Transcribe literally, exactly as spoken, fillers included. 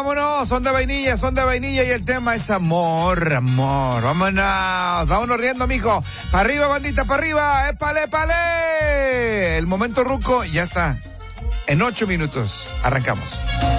vámonos, son de vainilla, son de vainilla y el tema es amor, amor, vámonos, vámonos riendo, mijo, para arriba, bandita, para arriba, épale, épale, el momento ruco ya está, en ocho minutos, arrancamos.